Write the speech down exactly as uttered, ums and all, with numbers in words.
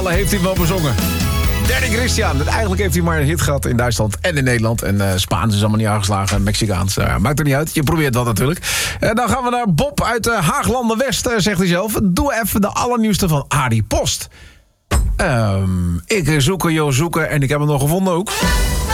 finale heeft hij wel bezongen. Danny Christian. Eigenlijk heeft hij maar een hit gehad in Duitsland en in Nederland. En uh, Spaans is allemaal niet aangeslagen. Mexicaans. Uh, maakt er niet uit. Je probeert dat natuurlijk. Uh, dan gaan we naar Bob uit uh, Haaglanden-West, uh, zegt hij zelf. Doe even de allernieuwste van Arie Post. Um, ik zoeken, joh, zoeken. En ik heb hem nog gevonden ook.